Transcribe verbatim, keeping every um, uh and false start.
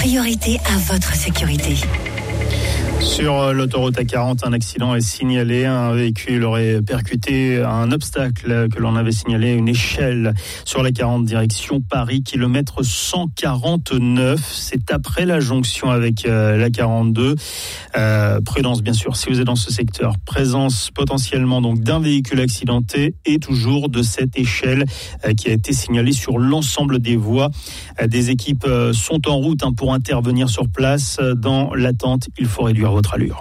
priorité à votre sécurité. Sur l'autoroute A quarante, un accident est signalé. Un véhicule aurait percuté un obstacle que l'on avait signalé, une échelle sur la quarante direction Paris, kilomètre cent quarante-neuf. C'est après la jonction avec euh, la quarante-deux. Euh, prudence bien sûr si vous êtes dans ce secteur. Présence potentiellement donc d'un véhicule accidenté et toujours de cette échelle euh, qui a été signalée sur l'ensemble des voies. Euh, des équipes euh, sont en route hein, pour intervenir sur place. Dans l'attente, il faut réduire votre allure.